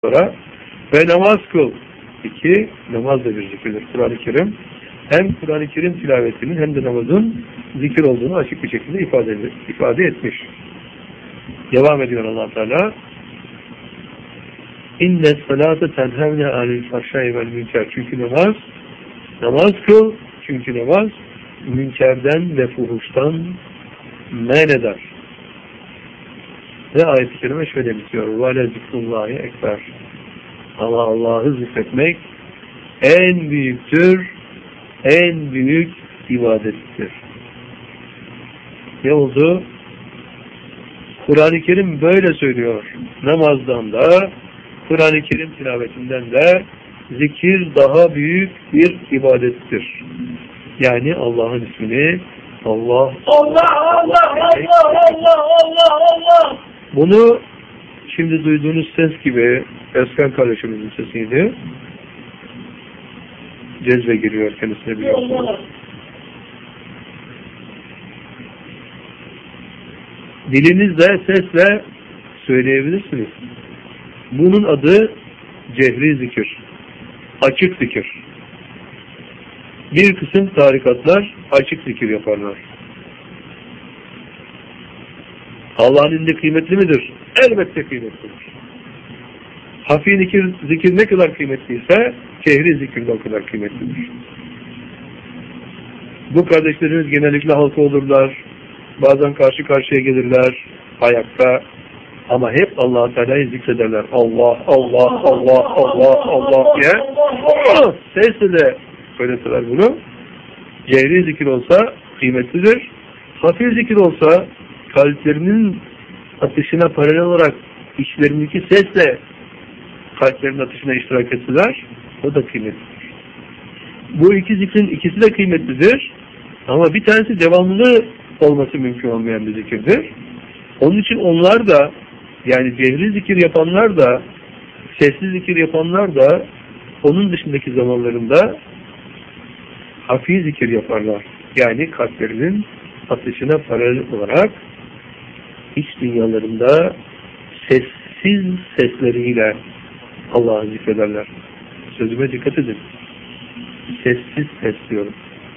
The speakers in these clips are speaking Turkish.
sonra ve namaz kıl. 2. Namaz da bir zikirdir Kur'an-ı Kerim. Hem Kur'an-ı Kerim tilavetinin hem de namazın zikir olduğunu açık bir şekilde ifade etmiş. Devam ediyor Allah Teala. İnne salate tenhevne anil fahşai vel münker. Çünkü namaz kıl. Çünkü namaz münkerden ve fuhuştan men eder. Ve ayet-i kerime şöyle bitiyor. وَلَا ذِكْرُ اللّٰهِ ekber. Ama Allah'ı zikretmek en büyüktür, en büyük ibadettir. Ne oldu? Kur'an-ı Kerim böyle söylüyor. Namazdan da, Kur'an-ı Kerim tilavetinden de zikir daha büyük bir ibadettir. Yani Allah'ın ismini Allah. Bunu şimdi duyduğunuz ses gibi Özkan kardeşimizin sesiydi. Cezve giriyor kendisine biliyorsunuz. Dilinizle, sesle söyleyebilirsiniz. Bunun adı cehri zikir. Açık zikir. Bir kısım tarikatlar açık zikir yaparlar. Allah'ın indinde kıymetli midir? Elbette kıymetlidir. Hafi zikir ne kadar kıymetliyse cehri zikir de o kadar kıymetlidir. Bu kardeşlerimiz genellikle halka olurlar. Bazen karşı karşıya gelirler ayakta. Ama hep Allah-u Teala'yı zikrederler. Allah, Allah, Allah, Allah, Allah diye. Sesle de söyleseler bunu. Cehri zikir olsa kıymetlidir. Hafif zikir olsa kalplerinin atışına paralel olarak içlerindeki sesle kalplerinin atışına iştirak etseler o da kıymetlidir. Bu iki zikrin ikisi de kıymetlidir. Ama bir tanesi devamlı olması mümkün olmayan bir zikirdir. Onun için onlar da yani cehri zikir yapanlar da sessiz zikir yapanlar da onun dışındaki zamanlarında hafif zikir yaparlar. Yani kalplerinin atışına paralel olarak iç dünyalarında sessiz sesleriyle Allah'ı zikrederler. Sözüme dikkat edin. Sessiz ses diyorum.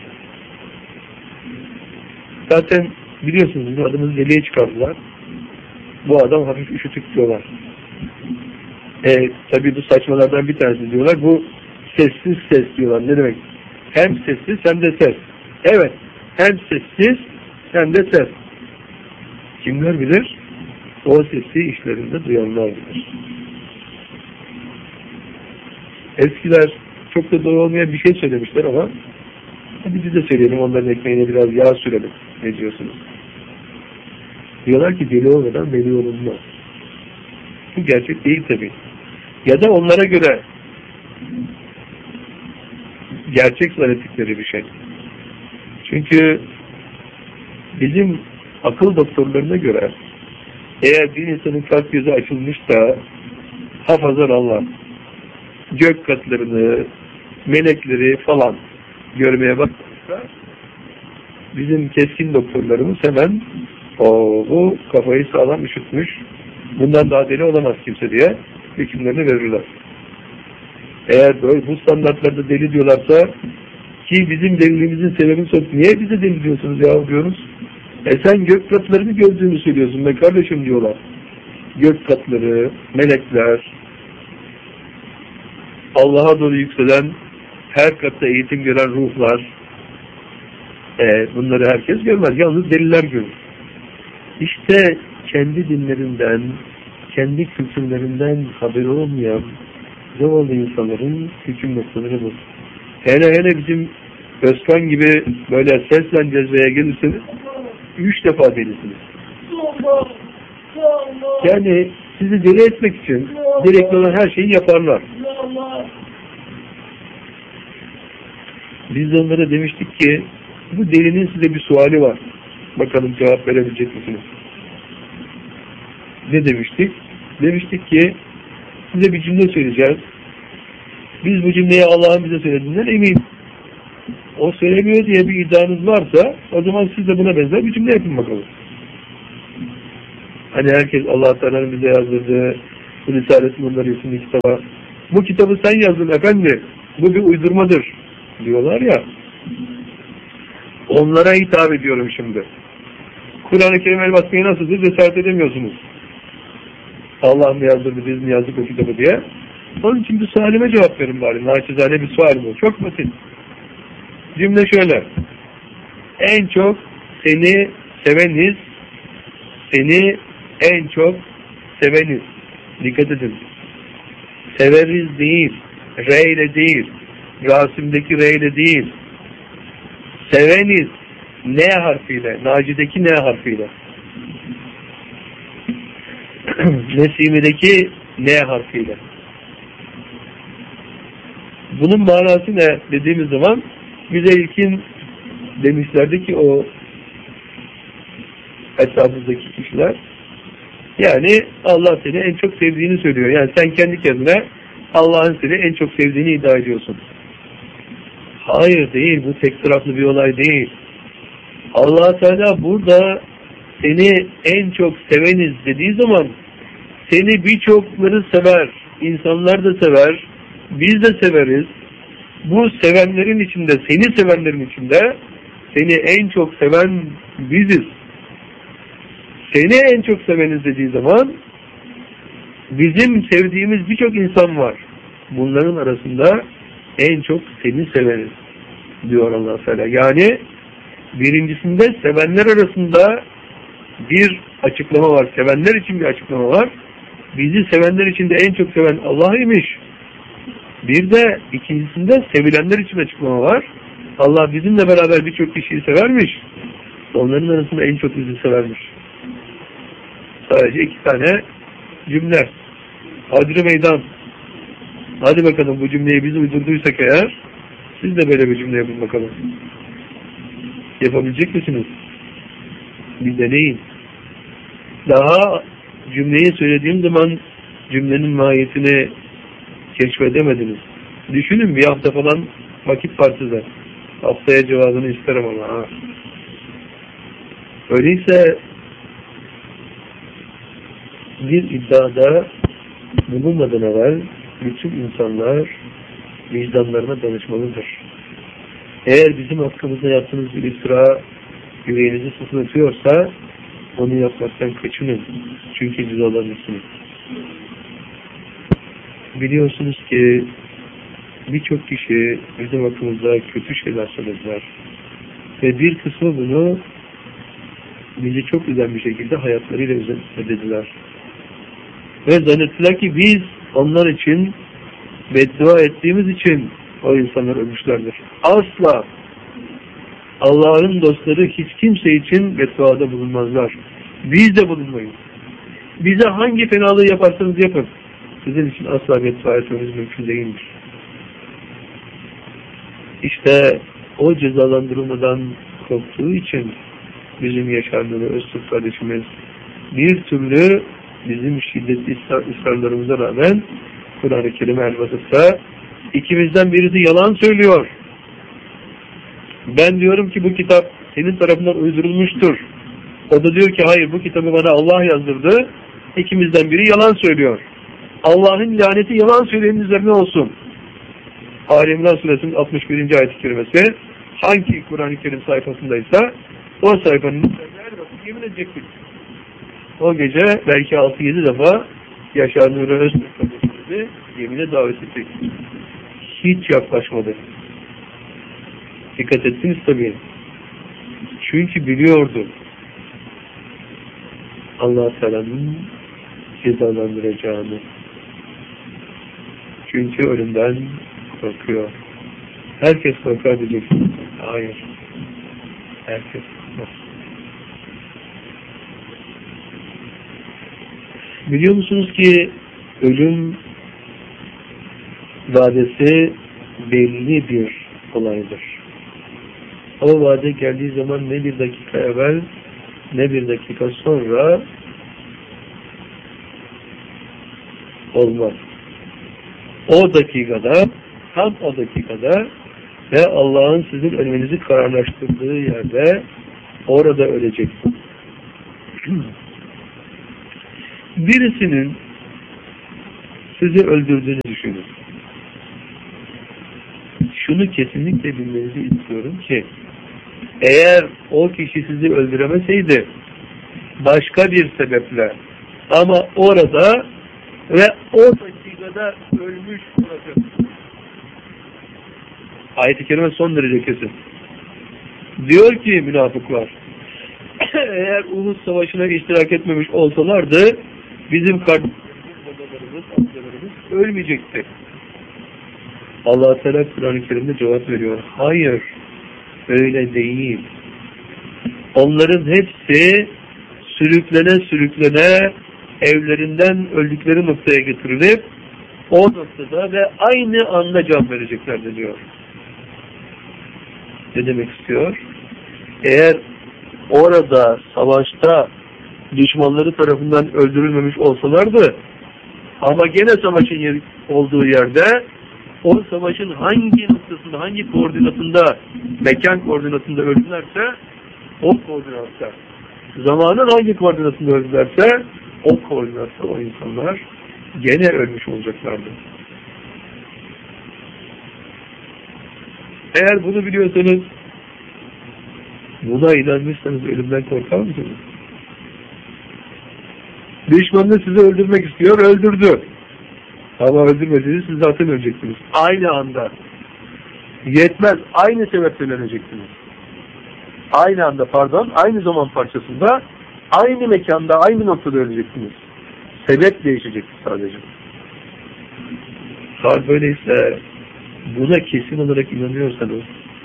Zaten biliyorsunuz bizim adımızı deliye çıkardılar. Bu adam hafif üşütük diyorlar. Tabii bu saçmalardan bir tanesi diyorlar. Bu sessiz ses diyorlar. Ne demek? Hem sessiz hem de ses. Evet. Hem sessiz hem de ses. Kimler bilir? O sesi işlerinde duyanlar bilir. Eskiler çok da doğru olmayan bir şey söylemişler ama hadi biz de söyleyelim, onların ekmeğine biraz yağ sürelim. Ne diyorsunuz? Diyorlar ki deli olmadan veli olunmaz. Bu gerçek değil tabii. Ya da onlara göre gerçek zannettikleri bir şey. Çünkü bizim akıl doktorlarına göre eğer bir insanın kalp gözü açılmış da hafazan Allah gök katlarını, melekleri falan görmeye başlarsa bizim keskin doktorlarımız hemen bu kafayı sağlam üşütmüş, bundan daha deli olamaz kimse diye hükümlerini verirler. Eğer böyle bu standartlarda deli diyorlarsa ki bizim deliliğimizin sebebini sorup niye bize deli diyorsunuz ya diyoruz. Sen gök katlarını gördüğünü söylüyorsun be kardeşim diyorlar. Gök katları, melekler, Allah'a doğru yükselen her katta eğitim gören ruhlar, bunları herkes görmez. Yalnız deliler görür. İşte kendi dinlerinden, kendi kültürlerinden haberi olmayan zavallı insanların hüküm noktaları bu. Hele bizim Özkan gibi böyle sesle cezveye gelirseniz 3 defa delisiniz. Yani sizi deli etmek için gerekli olan her şeyi yaparlar. Biz de onlara demiştik ki bu delinin size bir suali var. Bakalım cevap verebilecek misiniz? Ne demiştik? Demiştik ki size bir cümle söyleyeceğiz. Biz bu cümleyi Allah'ın bize söylediğinden eminim. O söylemiyor diye bir iddianız varsa o zaman siz de buna benzer bir cümle yapın bakalım. Hani herkes Allah Teala'nın bize yazdırdığı Bu Risale-i Nurlar isimli kitaba. Bu kitabı sen yazdın efendi. Bu bir uydurmadır diyorlar ya. Onlara hitap ediyorum şimdi. Kur'an-ı Kerim el basmayı nasıldır cesaret edemiyorsunuz. Allah mı yazdırdı, biz mi yazdık o kitabı diye. Onun için bir sualime cevap verin bari. Naçizane bir sual bu. Çok basit. Cümle şöyle. En çok seni seveniz, seni en çok seveniz. Dikkat edin. Severiz değil, re ile değil, Rasim'deki re ile değil. Seveniz N harfiyle, Naci'deki N harfiyle. Nesimi'deki N harfiyle. Bunun manası ne dediğimiz zaman bize ilkin demişlerdi ki o etrafımızdaki kişiler, yani Allah seni en çok sevdiğini söylüyor. Yani sen kendi kendine Allah'ın seni en çok sevdiğini iddia ediyorsun. Hayır, değil. Bu tek taraflı bir olay değil. Allah Teala burada seni en çok seveniz dediği zaman seni birçokları sever. İnsanlar da sever. Biz de severiz. Bu sevenlerin içinde, seni sevenlerin içinde seni en çok seven biziz. Seni en çok seveniz dediği zaman bizim sevdiğimiz birçok insan var. Bunların arasında en çok seni seveniz diyor Allah Teala. Yani birincisinde sevenler arasında bir açıklama var. Sevenler için bir açıklama var. Bizi sevenler için de en çok seven Allah'ymış. Bir de ikincisinde sevilenler için açıklama var. Allah bizimle beraber birçok kişiyi severmiş. Onların arasında en çok bizi severmiş. Sadece 2 tane cümle. Hadri meydan. Hadi bakalım, bu cümleyi biz uydurduysak eğer, siz de böyle bir cümle yapın bakalım. Yapabilecek misiniz? Bir deneyin. Daha cümleyi söylediğim zaman cümlenin mahiyetini keşfedemediniz. Düşünün, bir hafta falan vakit var size. Haftaya cevabını isterim ama. Öyleyse bir iddiada bulunmadan evvel bütün insanlar vicdanlarına danışmalıdır. Eğer bizim hakkımızda yaptığınız bir iftira yüreğinizi sızlatıyorsa onu yapmaktan kaçının. Çünkü cezalanırsınız. Biliyorsunuz ki birçok kişi bizim hakkımızda kötü şeyler söylediler. Ve bir kısmı bunu bizi çok üzen bir şekilde hayatlarıyla ödediler. Ve zannettiler ki biz onlar için beddua ettiğimiz için o insanlar ölmüşlerdir. Asla! Allah'ın dostları hiç kimse için bedduada bulunmazlar. Biz de bulunmayız. Bize hangi fenalığı yaparsanız yapın. Sizin için asla beddua etmemiz mümkün değildir. İşte o cezalandırılmadan korktuğu için bizim Yaşar Nuri Öztürk kardeşimiz bir türlü bizim şiddetli ısrarlarımıza rağmen Kur'an-ı Kerim'e el basıp da ikimizden birisi yalan söylüyor. Ben diyorum ki bu kitap senin tarafından uydurulmuştur. O da diyor ki hayır, bu kitabı bana Allah yazdırdı. İkimizden biri yalan söylüyor. Allah'ın laneti yalan söyleyenin üzerine olsun. Ali İmran Suresinin 61. ayet-i kerimesi hangi Kur'an-ı Kerim sayfasındaysa o sayfanın üzerine yemin edecektik. O gece belki 6-7 defa Yaşar Nuri Öztürk kardeşimizi yemine davet ettik. Hiç yaklaşmadı. Dikkat ettiniz tabii. Çünkü biliyordu Allah Teala'nın cezalandıracağını. Çünkü ölümden korkuyor. Herkes korkar diyeceksin. Hayır. Herkes korkar. Biliyor musunuz ki ölüm vadesi belli bir olaydır. O vade geldiği zaman ne bir dakika evvel ne bir dakika sonra olmaz. O dakikada, tam o dakikada ve Allah'ın sizin ölümünüzü kararlaştırdığı yerde orada öleceksin. Birisinin sizi öldürdüğünü düşünün. Şunu kesinlikle bilmenizi istiyorum ki eğer o kişi sizi öldüremeseydi başka bir sebeple ama orada ve o dakikada ölmüş olacak. Ayet-i kerime son derece kesin. Diyor ki münafıklar eğer Uhud Savaşı'na iştirak etmemiş olsalardı bizim kardeşlerimiz, babalarımız, amcalarımız ölmeyecekti. Allah Teala Kur'an-ı Kerim'de cevap veriyor. Hayır, öyle değil. Onların hepsi sürüklene evlerinden öldükleri noktaya getirilip o noktada ve aynı anda can verecekler diyor. Ne demek istiyor? Eğer orada savaşta düşmanları tarafından öldürülmemiş olsalardı ama gene savaşın olduğu yerde o savaşın hangi noktasında, hangi koordinatında, mekan koordinatında öldülerse o koordinatta, zamanın hangi koordinatında öldülerse o koordinatta o insanlar gene ölmüş olacaklardı. Eğer bunu biliyorsanız, buna inanmışsanız ölümden korkar mısınız? Düşman da sizi öldürmek istiyor, öldürdü. Ama öldürmediğiniz siz zaten öleceksiniz. Aynı anda. Yetmez, aynı sebepten öleceksiniz. Aynı anda aynı zaman parçasında, aynı mekanda, aynı noktada öleceksiniz. Sebep değişecek sadece. Hal böyleyse buna kesin olarak inanıyorsanız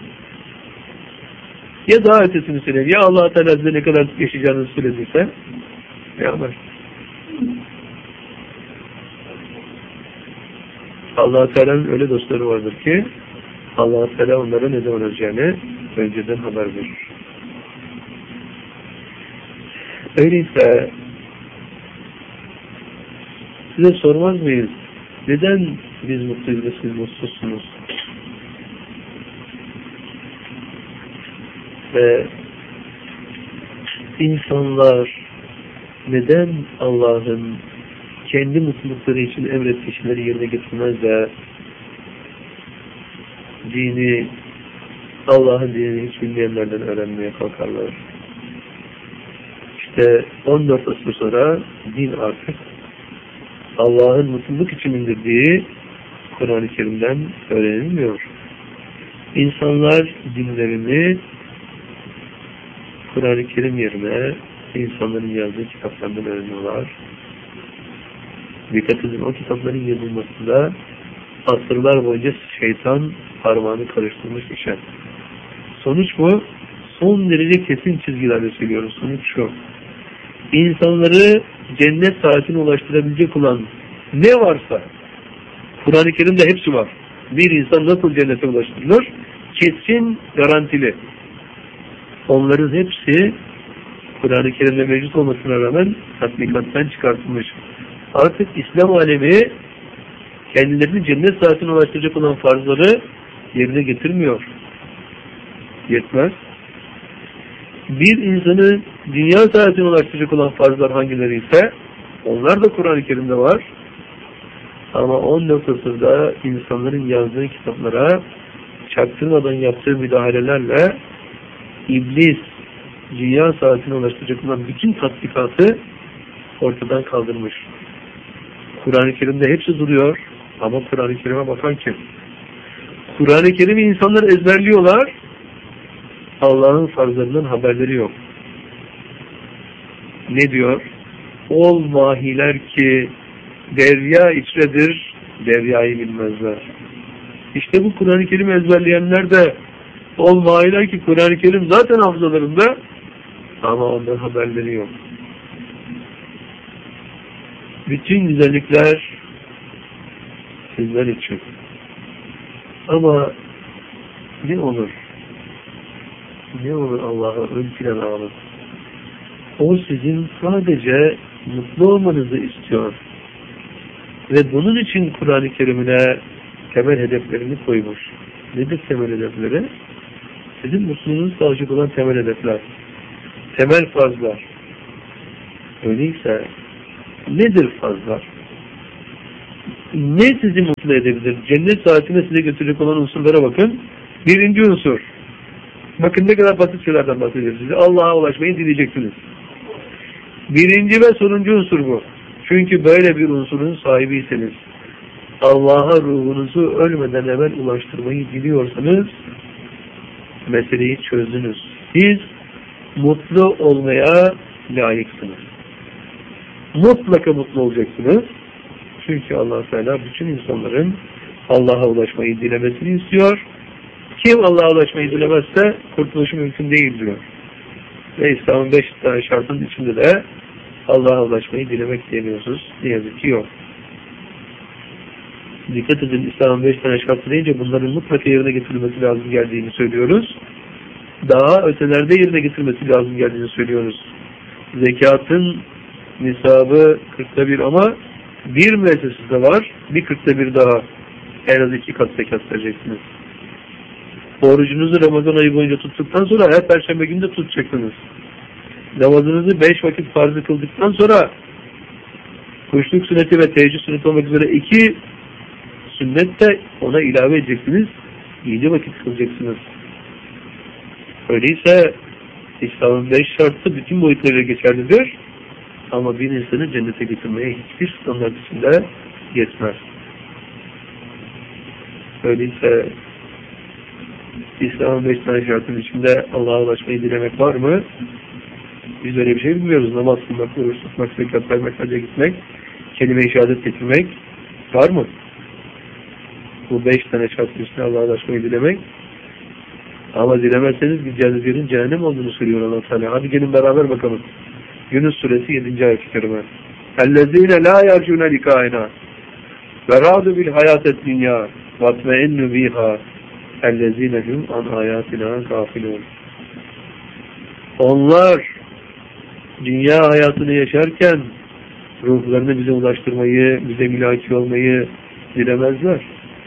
ya daha ötesini söyleyeyim, ya Allah-u Teala size ne kadar yaşayacağınızı söylediyse yapar. Allah-u Teala'nın öyle dostları vardır ki Allah-u Teala onlara ne zaman öleceğini önceden haber verir. Öyleyse size sormaz mıyız? Neden biz mutluyuz ve siz mutsuzsunuz? Ve insanlar neden Allah'ın kendi mutlulukları için emrettiği şeyleri yerine getirmez de dini, Allah'ın dinini hiç bilmeyenlerden öğrenmeye kalkarlar? İşte 14 asır sonra din artık Allah'ın mutluluk için indirdiği Kur'an-ı Kerim'den öğrenilmiyor. İnsanlar dinlerini Kur'an-ı Kerim yerine insanların yazdığı kitaplardan öğreniyorlar. Dikkat edin, o kitapların yazılmasında asırlar boyunca şeytan parmağını karıştırmış işe. Sonuç bu. Son derece kesin çizgilerle söylüyoruz. Sonuç şu. İnsanları cennet saatine ulaştırabilecek olan ne varsa Kur'an-ı Kerim'de hepsi var. Bir insan nasıl cennete ulaştırılır? Kesin, garantili. Onların hepsi Kur'an-ı Kerim'de mevcut olmasına rağmen tatbikattan çıkartılmış. Artık İslam alemi kendilerini cennet saatine ulaştıracak olan farzları yerine getirmiyor. Yetmez. Bir insanı dünya saatine ulaştıracak olan farzlar hangileri ise onlar da Kur'an-ı Kerim'de var. Ama 14 asırda insanların yazdığı kitaplara çaktırmadan yaptığı müdahalelerle İblis dünya saatine ulaştıracak olan bütün tatbikatı ortadan kaldırmış. Kur'an-ı Kerim'de hepsi duruyor ama Kur'an-ı Kerim'e bakan kim? Kur'an-ı Kerim'i insanlar ezberliyorlar, Allah'ın farzlarından haberleri yok. Ne diyor? Ol mahiler ki derya içredir, deryayı bilmezler. İşte bu Kur'an-ı Kerim'i ezberleyenler de ol mahiler ki Kur'an-ı Kerim zaten hafızalarında ama ondan haberleri yok. Bütün güzellikler sizler için. Ama ne olur? Ne olur Allah'a ön plana alın. O sizin sadece mutlu olmanızı istiyor. Ve bunun için Kur'an-ı Kerim'ine temel hedeflerini koymuş. Nedir temel hedefleri? Sizin mutluluğunuzu sağlayacak olan temel hedefler. Temel farzlar. Öyleyse nedir farzlar? Ne sizi mutlu edebilir? Cennet saatine size götürecek olan unsurlara bakın. Birinci unsur. Bakın ne kadar basit şeylerden bahsediyoruz size. Allah'a ulaşmayı dileyeceksiniz. Birinci ve sonuncu unsur bu. Çünkü böyle bir unsurun sahibiyseniz, Allah'a ruhunuzu ölmeden evvel ulaştırmayı diliyorsanız, meseleyi çözdünüz. Siz mutlu olmaya layıksınız. Mutlaka mutlu olacaksınız. Çünkü Allah Teala bütün insanların Allah'a ulaşmayı dilemesini istiyor. Kim Allah'a ulaşmayı dilemezse kurtuluşu mümkün değil diyor. Ve İslam'ın 5 tane şartının içinde de Allah'a ulaşmayı dilemek diyemiyorsunuz. Ne yazık ki yok. Dikkat edin, İslam'ın 5 tane şartı deyince bunların mutlaka yerine getirilmesi lazım geldiğini söylüyoruz. Daha ötelerde yerine getirmesi lazım geldiğini söylüyoruz. Zekatın nisabı 40'ta 1 ama bir müessesede var, bir 40'ta 1 daha. En az 2 kat zekat vereceksiniz. Orucunuzu Ramazan ayı boyunca tuttuktan sonra her perşembe günü de tutacaksınız. Namazınızı 5 vakit farzı kıldıktan sonra kuşluk sünneti ve teheccüd sünneti olmak üzere 2 sünnet de ona ilave edeceksiniz. 7 vakit kılacaksınız. Öyleyse İslam'ın 5 şartı bütün boyutlarıyla geçerlidir. Ama bir insanı cennete getirmeye hiçbir standart içinde yetmez. Öyleyse İslam'ın 5 tane şartının içinde Allah'a ulaşmayı dilemek var mı? Biz öyle bir şey bilmiyoruz. Namaz kılmak, oruç tutmak, zekat vermek, hacca gitmek, kelime-i şehadet getirmek var mı? Bu 5 tane şartın içinde Allah'a ulaşmayı dilemek. Ama dilemezseniz gideceğiniz yerin cehennem olduğunu söylüyor Allah Teala. Hadi gelin beraber bakalım. Yunus suresi 7. ayet-i kerime. اَلَّذ۪ينَ لَا يَرْجُونَ لِكَائِنَا وَرَادُ بِالْحَيَاةِ الدُّنْيَا وَاتْمَئِنُّ بِيهَا اَلَّذ۪ينَ هُمْ عَنْ آيَاتِنَا غَافِلُونَ. Onlar dünya hayatını yaşarken ruhlarını bize ulaştırmayı, bize mülaki olmayı dilemezler.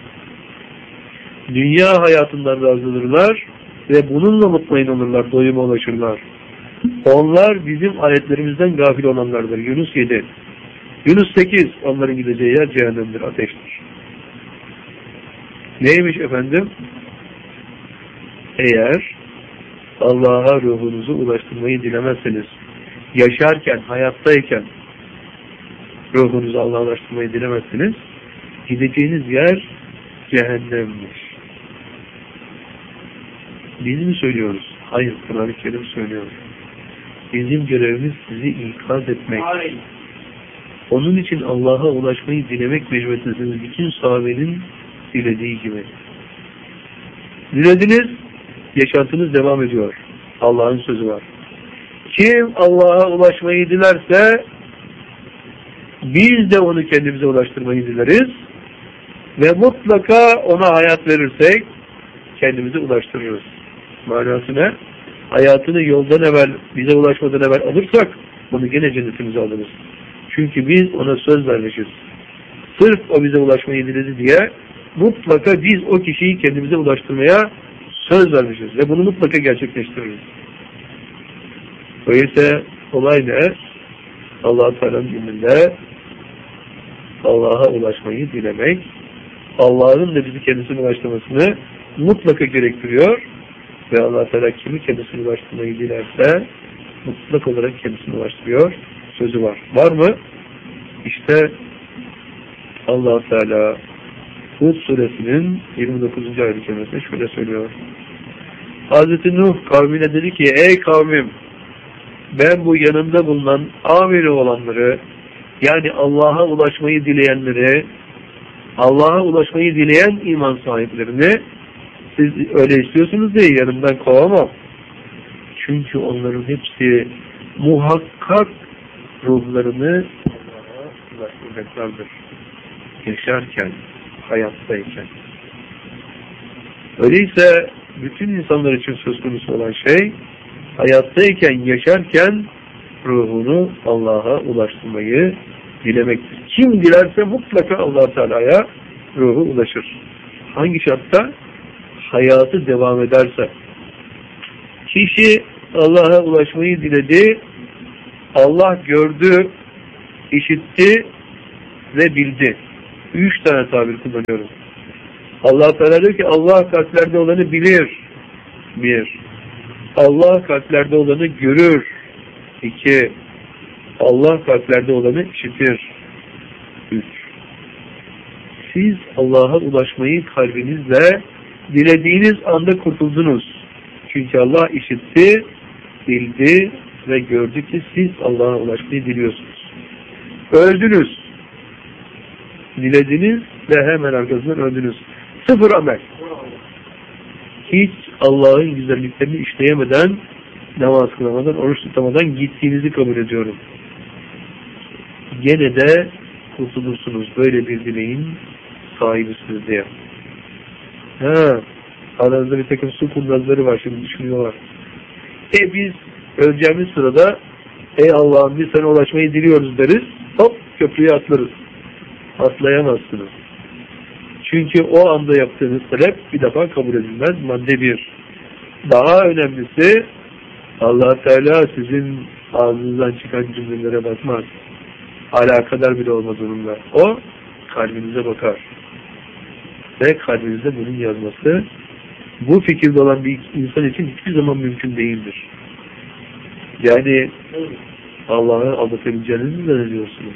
Dünya hayatından razılırlar ve bununla mutmain olurlar, doyuma ulaşırlar. Onlar bizim ayetlerimizden gafil olanlardır. Yunus 7. Yunus 8. Onların gideceği yer cehennemdir, ateştir. Neymiş efendim? Eğer Allah'a ruhunuzu ulaştırmayı dilemezseniz, yaşarken, hayattayken ruhunuzu Allah'a ulaştırmayı dilemezseniz, gideceğiniz yer cehennemmiş. Biz mi söylüyoruz? Hayır, Kur'an-ı Kerim söylüyor. Bizim görevimiz sizi ikaz etmek. Hayır. Onun için Allah'a ulaşmayı dilemek mecburiyetindesiniz. Bütün sahabenin dilediği gibi. Dilediniz, yaşantınız devam ediyor. Allah'ın sözü var. Kim Allah'a ulaşmayı dilerse biz de onu kendimize ulaştırmayı dileriz ve mutlaka ona hayat verirsek kendimize ulaştırırız. Manası ne? Hayatını yoldan evvel, bize ulaşmadan evvel alırsak onu gene cennetimize alırız. Çünkü biz ona söz vermişiz. Sırf o bize ulaşmayı diledi diye mutlaka biz o kişiyi kendimize ulaştırmaya söz vermişiz ve bunu mutlaka gerçekleştiririz. Öyleyse olay ne? Allah-u Teala'nın dininde Allah'a ulaşmayı dilemek, Allah'ın da bizi kendisine ulaştırmasını mutlaka gerektiriyor ve Allah-u Teala kimi kendisine ulaştırmayı dilerse mutlak olarak kendisine ulaştırıyor sözü var. Var mı? İşte Allah-u Teala Hud suresinin 29. ayet-i kerimesinde şöyle söylüyor. Hazreti Nuh kavmine dedi ki, ey kavmim, ben bu yanımda bulunan amiri olanları, yani Allah'a ulaşmayı dileyenleri, Allah'a ulaşmayı dileyen iman sahiplerini siz öyle istiyorsunuz diye yanımdan kovamam. Çünkü onların hepsi muhakkak ruhlarını Allah'a ulaştıracaklardır. Yaşarken, hayattayken. Öyleyse bütün insanlar için söz konusu olan şey, hayattayken, yaşarken ruhunu Allah'a ulaştırmayı dilemektir. Kim dilerse mutlaka Allah-u Teala'ya ruhu ulaşır. Hangi şartta? Hayatı devam ederse. Kişi Allah'a ulaşmayı diledi, Allah gördü, işitti ve bildi. 3 tane tabir kullanıyorum. Allah Teala diyor ki Allah kalplerde olanı bilir. 1. Allah kalplerde olanı görür. 2. Allah kalplerde olanı işitir. 3. Siz Allah'a ulaşmayı kalbinizle dilediğiniz anda kurtuldunuz. Çünkü Allah işitti, bildi ve gördü ki siz Allah'a ulaşmayı diliyorsunuz. Öldünüz. Dilediniz ve hemen arkasından öldünüz. 0 amel. Hiç Allah'ın güzelliklerini işleyemeden, namaz kılamadan, oruç tutamadan gittiğinizi kabul ediyorum. Gene de kurtulursunuz. Böyle bir dileğin sahibisiniz diye. Aranızda bir takım su kurnazları var, şimdi düşünüyorlar. Biz öleceğimiz sırada ey Allah'ım biz sana ulaşmayı diliyoruz deriz. Hop köprüye atlarız. Atlayamazsınız. Çünkü o anda yaptığınız talep bir defa kabul edilmez. Madde 1. Daha önemlisi Allah Teala sizin ağzınızdan çıkan cümlelere bakmaz. Alakadar bile olmaz onunla. O kalbinize bakar. Ve kalbinizde bunun yazması bu fikirde olan bir insan için hiçbir zaman mümkün değildir. Yani Allah'ı aldatabileceğinizi mi zannediyorsunuz?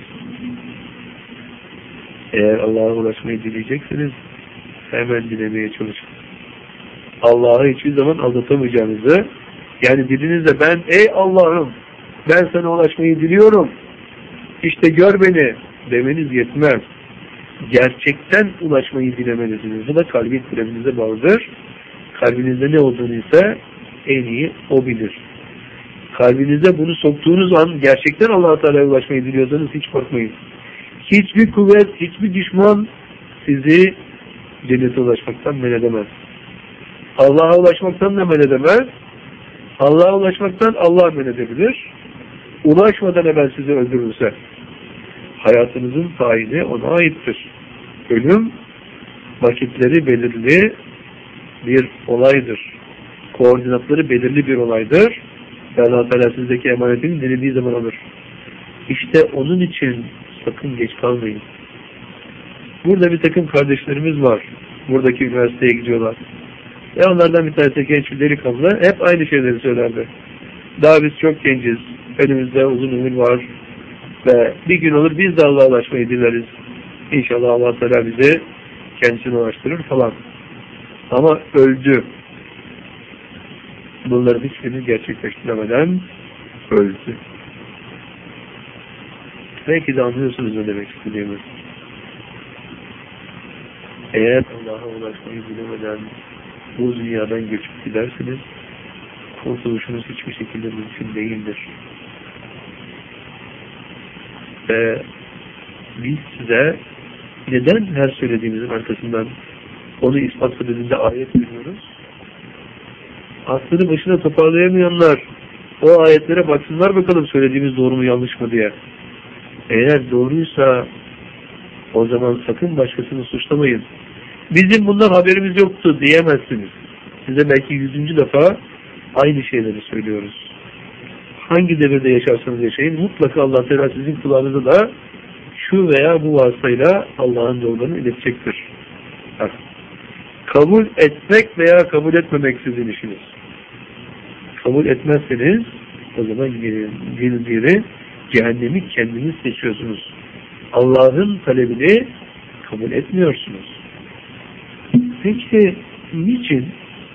Eğer Allah'a ulaşmayı dileyecekseniz hemen dilemeye çalışın. Allah'ı hiçbir zaman aldatamayacağınızı, yani dilinizle ben ey Allah'ım ben sana ulaşmayı diliyorum, işte gör beni demeniz yetmez. Gerçekten ulaşmayı dilemelisiniz. Bu da kalbi ittireminize bağlıdır. Kalbinizde ne olduğunu ise en iyi o bilir. Kalbinize bunu soktuğunuz an gerçekten Allah-u Teala'ya ulaşmayı diliyorsanız hiç korkmayın. Hiçbir kuvvet, hiçbir düşman sizi cennete ulaşmaktan men edemez. Allah'a ulaşmaktan da men edemez. Allah'a ulaşmaktan Allah men edebilir. Ulaşmadan evvel sizi öldürürse hayatınızın tayini ona aittir. Ölüm vakitleri belirli bir olaydır. Koordinatları belirli bir olaydır. Allah Teala sizdeki emanetini dilediği zaman alır. İşte onun için sakın geç kalmayın. Burada bir takım kardeşlerimiz var. Buradaki üniversiteye gidiyorlar. Ve onlardan bir tanesi genç bir delikanlı hep aynı şeyleri söylerdi. Daha biz çok genciz. Önümüzde uzun ömür var. Ve bir gün olur biz de Allah'a ulaşmayı dileriz. İnşallah Allah Teala bizi kendisine ulaştırır falan. Ama öldü. Bunların hiçbirini gerçekleştiremeden öldü. Belki de anlıyorsunuz ne demek istediğimi. Eğer Allah'a ulaşmayı bilemeden bu dünyadan göçüp giderseniz kurtuluşunuz hiçbir şekilde mümkün değildir. Ve biz size neden her söylediğimizin arkasından onu ispatladığında ayet veriyoruz? Aklını başına toparlayamayanlar o ayetlere baksınlar bakalım söylediğimiz doğru mu yanlış mı diye. Eğer doğruysa o zaman sakın başkasını suçlamayın. Bizim bundan haberimiz yoktu diyemezsiniz. Size belki 100. defa aynı şeyleri söylüyoruz. Hangi devirde yaşarsanız yaşayın mutlaka Allah Teala sizin kulağınıza da şu veya bu vasıtayla Allah'ın yollarını iletecektir. Kabul etmek veya kabul etmemek sizin işiniz. Kabul etmezseniz o zaman geri cehennemi kendiniz seçiyorsunuz. Allah'ın talebini kabul etmiyorsunuz. Peki niçin?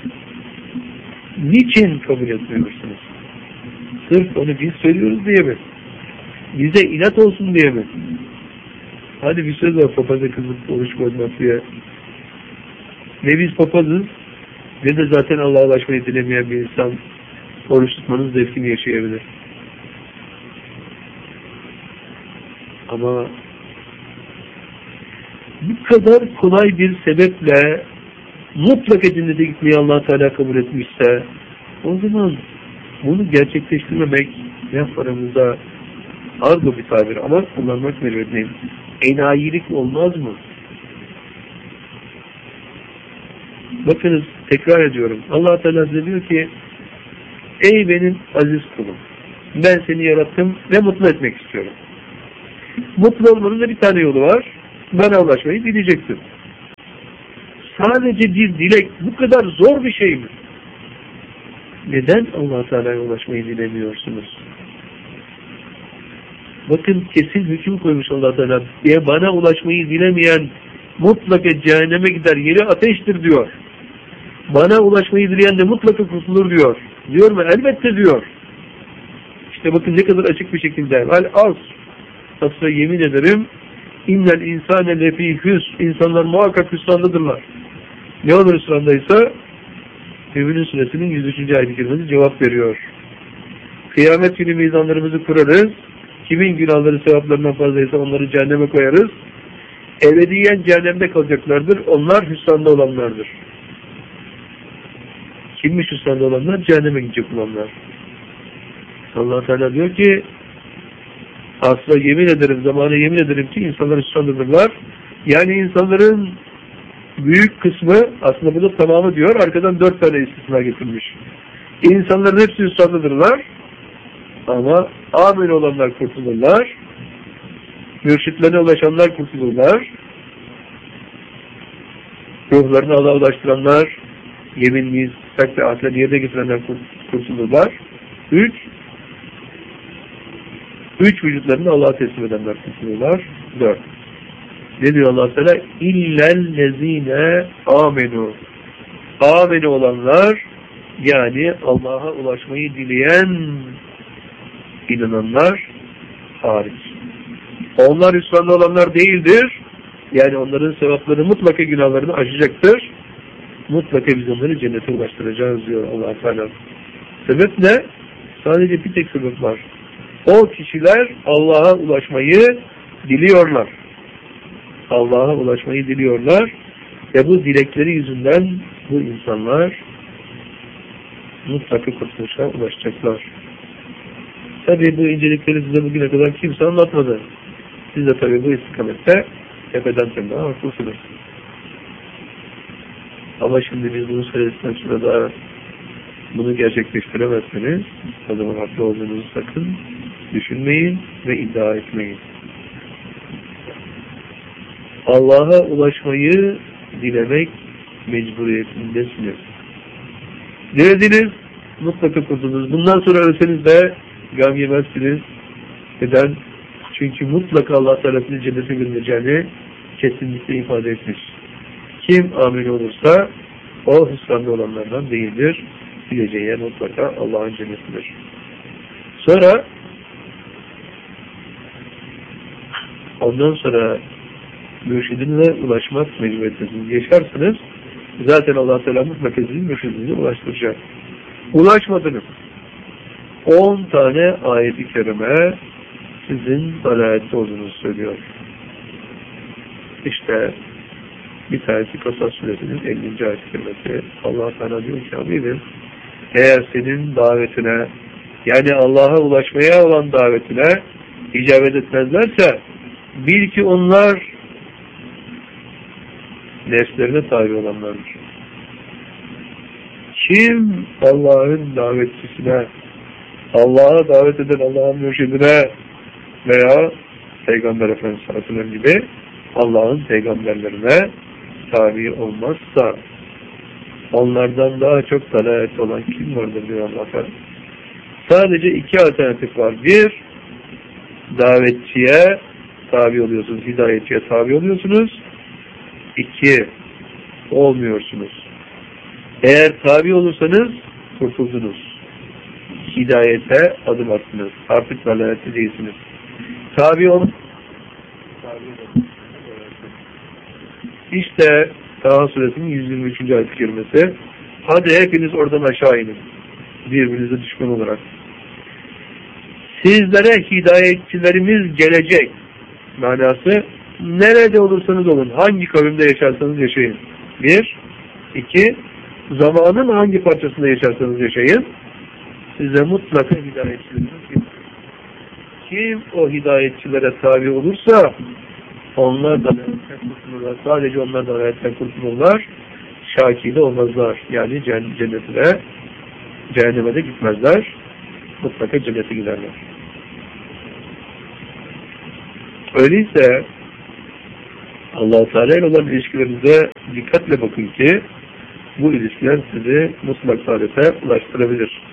Niçin kabul etmiyorsunuz? Sırf onu biz söylüyoruz diye mi? Bize inat olsun diye mi? Hadi bir söz var papaza kızıp oruç koymak diye. Ne biz papazız ne de zaten Allah'a ulaşmayı dilemeyen bir insan oruç tutmanın zevkini yaşayabilir. Ama bu kadar kolay bir sebeple mutlaka cennete gitmeyi Allah Teala kabul etmişse o zaman bunu gerçekleştirmemek laf aramızda argo bir tabir ama kullanmak mecburiyetindeyim. Enayilik olmaz mı? Bakınız tekrar ediyorum. Allah Teala size diyor ki ey benim aziz kulum ben seni yarattım ve mutlu etmek istiyorum. Mutlu olmanın da bir tane yolu var. Bana ulaşmayı dileyeceksin. Sadece bir dilek bu kadar zor bir şey mi? Neden Allah Teala'ya ulaşmayı dilemiyorsunuz? Bakın kesin hüküm koymuş Allah Teala. Diye bana ulaşmayı dilemeyen mutlaka cehenneme gider. Yeri ateştir diyor. Bana ulaşmayı dileyen de mutlaka kurtulur diyor. Diyor mu? Elbette diyor. İşte bakın ne kadar açık bir şekilde. Vel az. Asla yemin ederim. İnnel insane lefî hüs. İnsanlar muhakkak hüsrandadırlar. Ne olur hüsrandaysa? Mü'minin suresinin 103. ayet-i kerimesi cevap veriyor. Kıyamet günü mizanlarımızı kurarız. Kimin günahları sevaplarından fazlaysa onları cehenneme koyarız. Ebediyen cehennemde kalacaklardır. Onlar hüsranda olanlardır. Kimmiş hüsranda olanlar? Cehenneme gidecek olanlar. Allah Teala diyor ki asla yemin ederim, zamana yemin ederim ki insanlar hüsrandadırlar. Yani insanların büyük kısmı, aslında bu da tamamı diyor, arkadan 4 tane istisna getirmiş. İnsanların hepsi hüsrandadırlar. Ama amin olanlar kurtulurlar. Mürşitlerine ulaşanlar kurtulurlar. Ruhlarını Allah'a ulaştıranlar, yeminliyiz, sak ve ahlen yerine getirenler kurtulurlar. 3 vücutlarını Allah'a teslim edenler kurtulurlar. 4. Ne diyor Allah Teala? İllellezine amenu. Amenu olanlar, yani Allah'a ulaşmayı dileyen inananlar hariç. Onlar hüsranda olanlar değildir. Yani onların sevapları mutlaka günahlarını aşacaktır. Mutlaka biz onları cennete ulaştıracağız diyor Allah Teala. Sebep ne? Sadece bir tek sebep var. O kişiler Allah'a ulaşmayı diliyorlar. Allah'a ulaşmayı diliyorlar ve bu dilekleri yüzünden bu insanlar mutlaka kurtuluşa ulaşacaklar. Tabii bu incelikleri size bugüne kadar kimse anlatmadı. Siz de tabii bu istikamette tepeden tırnağa haklısınız. Ama şimdi biz bunu söyledikten sonra da bunu gerçekleştiremezseniz o zaman haklı olduğunuzu sakın düşünmeyin ve iddia etmeyin. Allah'a ulaşmayı dilemek mecburiyetindesiniz. Dilediniz, mutlaka kurtuldunuz. Bundan sonra ölseniz de gam yemezsiniz. Neden? Çünkü mutlaka Allah Teala sizi cennete göndereceğini kesinlikle ifade etmiş. Kim amin olursa o hüsranda olanlardan değildir. Bileceği yer mutlaka Allah'ın cennetidir. Sonra ondan sonra mürşidinle ulaşmak mecburiyetindesiniz. Yaşarsınız. Zaten Allah Teala mutlaka sizin mürşidinize ulaştıracak. Ulaşmadınız. 10 tane ayet-i kerime sizin dalalette olduğunuzu söylüyor. İşte bir tanesi Kasas suresinin 50. ayet-i kerimesi. Allah Teala diyor ki Habibim, eğer senin davetine, yani Allah'a ulaşmaya olan davetine icabet etmezlerse bil ki onlar nefslerine tabi olanlardır. Kim Allah'ın davetçisine, Allah'a davet eden Allah'ın mürşidine veya Peygamber Efendimiz sallallahu aleyhi ve sellem gibi Allah'ın peygamberlerine tabi olmazsa onlardan daha çok dalalet olan kim vardır diyor Allah. Sadece 2 alternatif var. 1, davetçiye tabi oluyorsunuz, hidayetçiye tabi oluyorsunuz. 2, olmuyorsunuz. Eğer tabi olursanız kurtuldunuz. Hidayete adım attınız. Artık dalalette değilsiniz. Tabi olun. İşte Taha suresinin 123. ayet-i kerimesi. Hadi hepiniz oradan aşağı inin. Birbirinize düşman olarak. Sizlere hidayetçilerimiz gelecek. Manası nerede olursanız olun, hangi kavimde yaşarsanız yaşayın. 1, 2, zamanın hangi parçasında yaşarsanız yaşayın. Size mutlaka hidayetçilerimiz gelecek. Kim o hidayetçilere tabi olursa onlar da dalaletten kurtulurlar. Sadece onlar da dalaletten kurtulurlar. Şaki de olmazlar. Yani cennetine, cehenneme de gitmezler. Mutlaka cennete giderler. Öyleyse Allah-u Teala ile olan ilişkilerinize dikkatle bakın ki bu ilişkiler sizi mutlak saadete ulaştırabilir.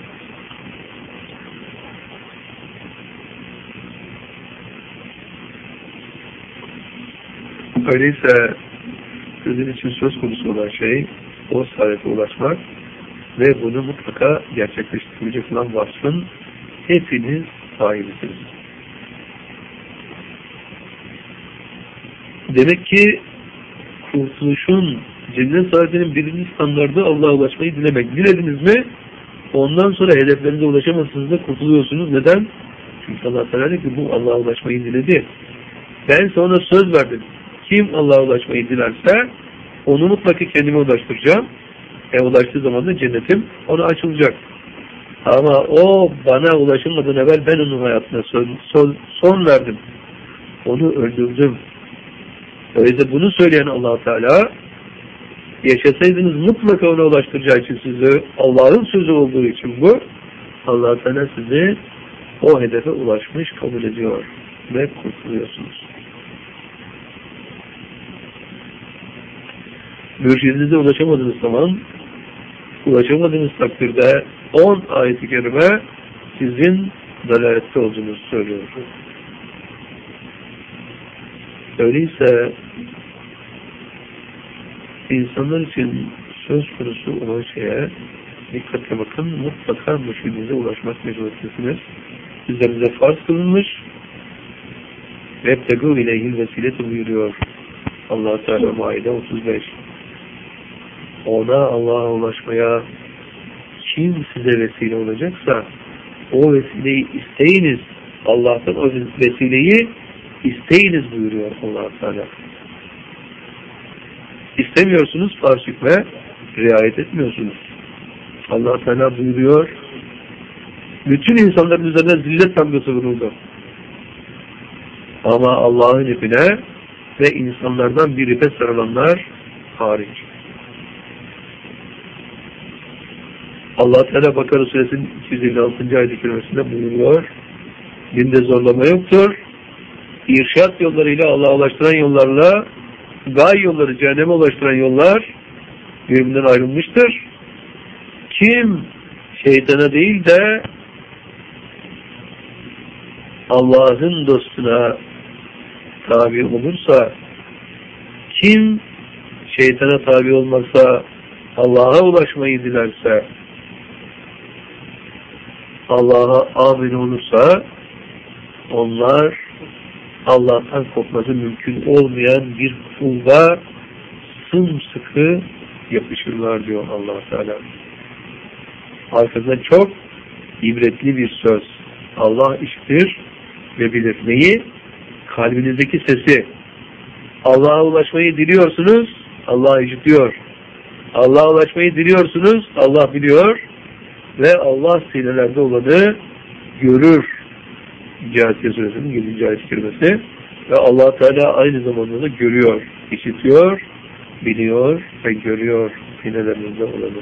Öyleyse sizin için söz konusu olan şey o saadete ulaşmak ve bunu mutlaka gerçekleştirecek olan vasfın hepiniz sahibisiniz. Demek ki kurtuluşun, cennet saadetinin birinci standardı Allah'a ulaşmayı dilemek. Dilediniz mi? Ondan sonra hedeflerinize ulaşamazsınız da kurtuluyorsunuz. Neden? Çünkü Allah Teala diyor ki bu Allah'a ulaşmayı diledi. Ben sana söz verdim. Kim Allah'a ulaşmayı dilerse onu mutlaka kendime ulaştıracağım. Ulaştığı zaman da cennetim ona açılacak. Ama o bana ulaşılmadan evvel ben onun hayatına son verdim. Onu öldürdüm. Öyleyse bunu söyleyen Allah Teala yaşasaydınız mutlaka ona ulaştıracağı için sizi, Allah'ın sözü olduğu için bu, Allah Teala sizi o hedefe ulaşmış kabul ediyor ve kurtuluyorsunuz. Mürşidinize ulaşamadığınız zaman, ulaşamadığınız takdirde 10 ayet-i kerime sizin dalalette olduğunuzu söylüyor. Öyleyse insanlar için söz konusu olan şeye dikkatle bakın, mutlaka mürşidinize ulaşmak mecburiyetindesiniz. Üzerinize farz kılınmış ve ebtegû ileyhil vesileti buyuruyor Allah-u Teala Maide 35. Ona Allah'a ulaşmaya kim size vesile olacaksa o vesileyi isteyiniz. Allah'tan o vesileyi isteyiniz buyuruyor Allah-u Teala. İstemiyorsunuz, farz hükme riayet etmiyorsunuz. Allah-u Teala buyuruyor, bütün insanların üzerine zillet damgası vuruldu. Ama Allah'ın ipine ve insanlardan bir ipe sarılanlar hariç. Allah Teala Bakara Suresinin 256. ayet-i kerimesinde buyuruyor, dinde zorlama yoktur. İrşad yollarıyla Allah'a ulaştıran yollarla gay yolları, cehenneme ulaştıran yollar birbirinden ayrılmıştır. Kim şeytana değil de Allah'ın dostuna tabi olursa, kim şeytana tabi olmazsa, Allah'a ulaşmayı dilerse, Allah'a amin olursa, onlar Allah'tan kopması mümkün olmayan bir kulda sımsıkı yapışırlar diyor Allah Teala. Arkasında çok ibretli bir söz. Allah işitir ve bilir. Neyi? Kalbinizdeki sesi. Allah'a ulaşmayı diliyorsunuz, Allah işitiyor. Allah'a ulaşmayı diliyorsunuz, Allah biliyor. Ve Allah sinelerde olanı görür. Câsiye Suresinin 7. ayet-i kerimesi. Ve Allah Teala aynı zamanda da görüyor, işitiyor, biliyor ve görüyor sinelerinizde olanı.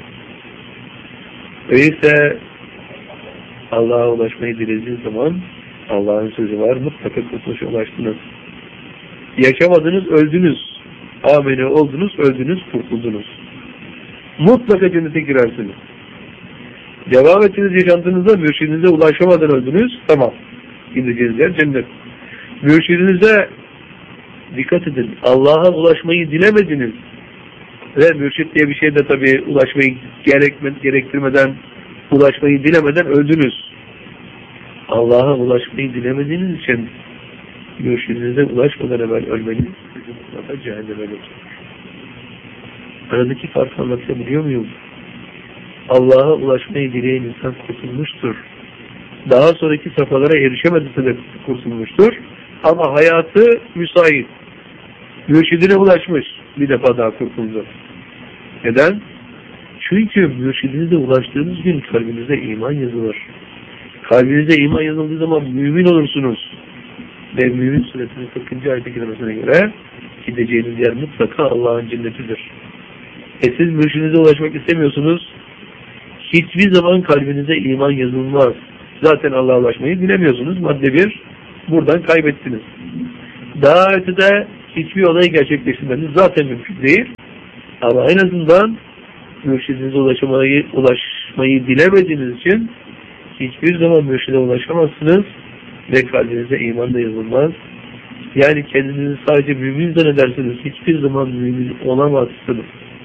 Öyleyse Allah'a ulaşmayı dilediğiniz zaman Allah'ın sözü var, mutlaka kurtuluşa ulaştınız. Yaşamadınız, öldünüz. Amine oldunuz, öldünüz, kurtuldunuz. Mutlaka cennete girersiniz. Devam ettiniz yaşantınızda, mürşidinize ulaşamadan öldünüz, tamam. Gideceğiniz yer cennet. Mürşidinize dikkat edin. Allah'a ulaşmayı dilemediniz. Ve mürşid diye bir şey de tabii ulaşmayı gerektirmeden, ulaşmayı dilemeden öldünüz. Allah'a ulaşmayı dilemediğiniz için mürşidinize ulaşmadan evvel ölmeniz mutlaka cehenneme götürür. Aradaki farkı anlatabiliyor muyum? Allah'a ulaşmayı dileyen insan kurtulmuştur. Daha sonraki safhalara erişemediyse de kurtulmuştur. Ama hayatı müsait. Mürşidine ulaşmış. Bir defa daha kurtuldu. Neden? Çünkü mürşidinize ulaştığınız gün kalbinize iman yazılır. Kalbinize iman yazıldığı zaman mümin olursunuz. Ve Mümin Suresinin 40. ayet-i kerimesine göre gideceğiniz yer mutlaka Allah'ın cennetidir. Siz mürşidinize ulaşmak istemiyorsunuz. Hiçbir zaman kalbinize iman yazılmaz. Zaten Allah'a ulaşmayı bilemiyorsunuz. Madde 1. Buradan kaybettiniz. Daha ötede hiçbir olayı gerçekleştirmeniz zaten mümkün değil. Ama en azından mürşidinize ulaşmayı dilemediğiniz için hiçbir zaman mürşide ulaşamazsınız ve kalbinize iman da yazılmaz. Yani kendinizi sadece mümin zannedersiniz. Hiçbir zaman mümin olamazsınız.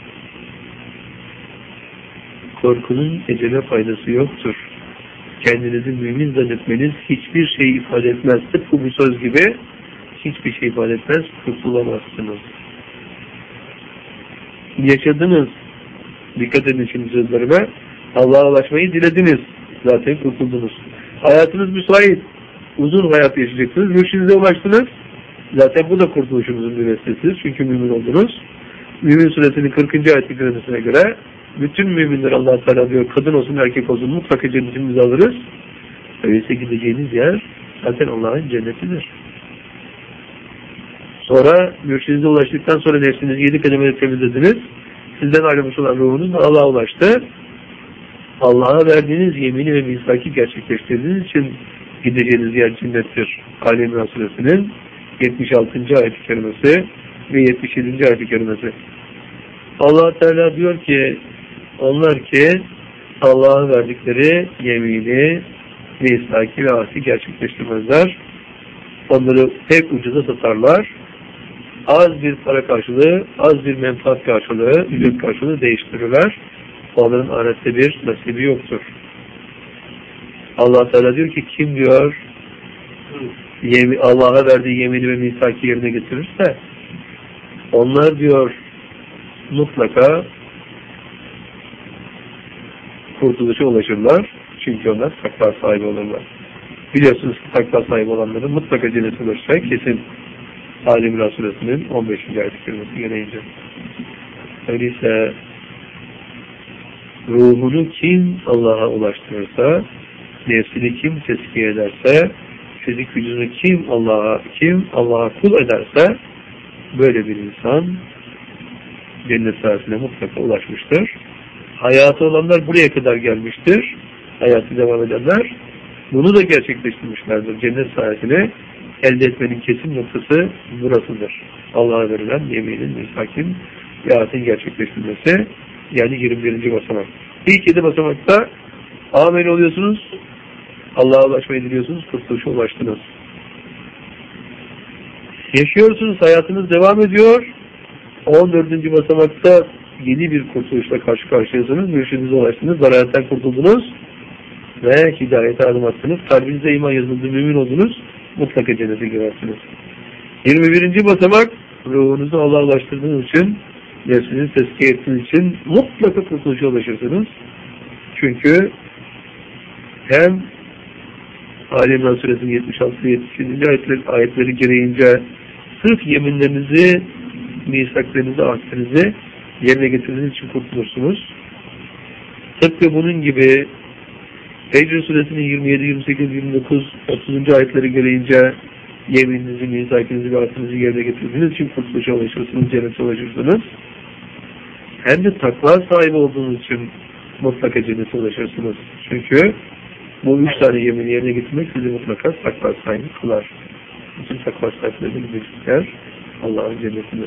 Korkunun ecele faydası yoktur. Kendinizi mümin zannetmeniz hiçbir şey ifade etmez. Tıpkı bu söz gibi hiçbir şey ifade etmez. Kurtulamazsınız. Yaşadınız. Dikkat edin şimdi sözlerime. Allah'a ulaşmayı dilediniz. Zaten kurtuldunuz. Hayatınız müsait. Uzun hayat yaşayacaksınız. Mürşidinize ulaştınız. Zaten bu da kurtuluşunuzun bir vesilesidir. Çünkü mümin oldunuz. Mümin suresinin 40. ayet-i kerimesine göre bütün müminler Allah Teala diyor, kadın olsun erkek olsun mutlaka cennetimizi alırız. Öyleyse gideceğiniz yer zaten Allah'ın cennetidir. Sonra mürşidinize ulaştıktan sonra nefsinizi 7 kademede temizlediniz. Sizden ayrılmış olan ruhunuz Allah'a ulaştı. Allah'a verdiğiniz yemini ve misaki gerçekleştirdiğiniz için gideceğiniz yer cennettir. Ali İmran Suresinin 76. ayet-i kerimesi ve 77. ayet-i kerimesi. Allah Teala diyor ki, onlar ki Allah'a verdikleri yemini, misaki ve ahdi gerçekleştirmezler. Onları pek ucuza satarlar. Az bir para karşılığı, az bir menfaat karşılığı, ücret karşılığı değiştirirler. Onların ahirette bir nasibi yoktur. Allah Teala diyor ki, kim diyor Allah'a verdiği yemini ve misaki yerine getirirse onlar diyor mutlaka kurtuluşa ulaşırlar. Çünkü onlar takva sahibi olurlar. Biliyorsunuz ki takva sahibi olanların mutlaka cennete ulaşacağı kesin. Ali İmran Suresinin 15. ayet-i kerimesi gereğince. Öyleyse ruhunu kim Allah'a ulaştırırsa, nefsini kim tezkiye ederse, fizik vücudunu kim Allah'a kul ederse, böyle bir insan cennet saatine mutlaka ulaşmıştır. Hayatı olanlar buraya kadar gelmiştir. Hayatı devam edenler bunu da gerçekleştirmişlerdir. Cennet saatini elde etmenin kesin noktası burasıdır. Allah'a verilen yeminin, misakin ve ahadin gerçekleştirilmesi, yani 21. basamak. İlk 7 basamakta amin oluyorsunuz, Allah'a ulaşmayı diliyorsunuz, kurtuluşa ulaştınız. Yaşıyorsunuz, hayatınız devam ediyor. 14. basamakta yeni bir kurtuluşla karşı karşıyasınız, mürşidinize ulaştınız, zarareten kurtuldunuz ve hidayete adım attınız. Kalbinize iman yazıldı, mümin oldunuz, mutlaka cennete girersiniz. 21. basamak, ruhunuzu Allah'a ulaştırdığınız için, nefsinizi tezkiye ettiğiniz için mutlaka kurtuluşa ulaşırsınız. Çünkü hem Ali İmran Suresinin 76 ve 77. ayetleri gereğince sırf yeminlerinizi, misaklarınızı, ahdinizi yerine getirdiğiniz için kurtulursunuz. Tıpkı bunun gibi Fecr Suresinin 27, 28, 29, 30. ayetleri gereğince yemininizi, misakınızı ve ahdinizi yerine getirdiğiniz için kurtuluşa ulaşırsınız, cennete ulaşırsınız. Hem de takva sahibi olduğunuz için mutlaka cennete ulaşırsınız. Çünkü bu 3 tane yemini yerine getirmek sizi mutlaka takva sahibi kılar. Bütün takva sahiplerinin birlikler Allah'ın cennetinde.